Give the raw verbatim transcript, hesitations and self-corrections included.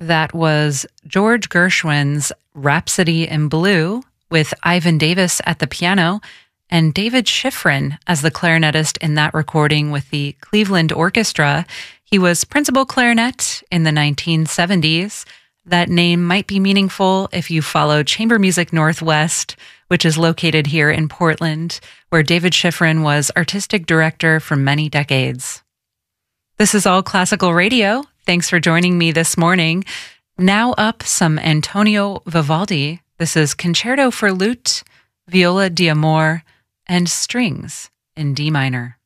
That was George Gershwin's Rhapsody in Blue with Ivan Davis at the piano and David Schifrin as the clarinetist in that recording with the Cleveland Orchestra. He was principal clarinet in the nineteen seventies. That name might be meaningful if you follow Chamber Music Northwest, which is located here in Portland, where David Schifrin was artistic director for many decades. This is All Classical Radio. Thanks for joining me this morning. Now up, some Antonio Vivaldi. This is Concerto for Lute, Viola d'Amore, and Strings in D minor.